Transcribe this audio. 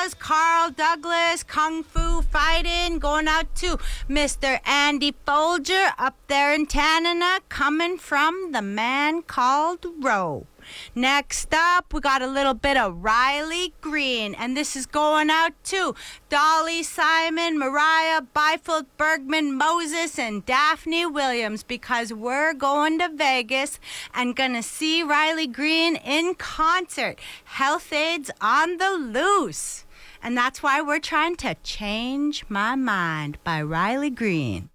Oz, Carl Douglas, Kung Fu Fighting, going out to Mr. Andy Folger up there in Tanana, coming from the man called Roe. Next up, we got a little bit of Riley Green, and this is going out to Dolly Simon, Mariah Byfield, Bergman Moses, and Daphne Williams, because we're going to Vegas and gonna see Riley Green in concert. Health Aids on the Loose. And that's why we're trying to change my mind by Riley Green.